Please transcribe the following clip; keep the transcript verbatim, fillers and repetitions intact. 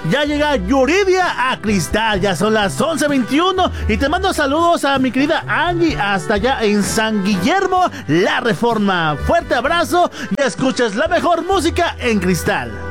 ya llega Yuridia a Cristal. Ya son las once veintiuno y te mando saludos a mi querida Angie hasta allá en San Guillermo, La Reforma. Fuerte abrazo y escuchas la mejor música en Cristal.